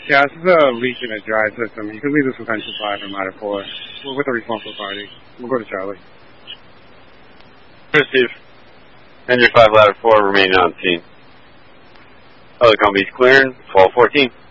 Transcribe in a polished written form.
Yeah, this is a leak in a dry system. You can leave this with engine 5 and ladder 4. We're with a responsible party. We'll go to Charlie. Steve. Engine 5, ladder 4, remaining on scene. Other companies clearing, 1214.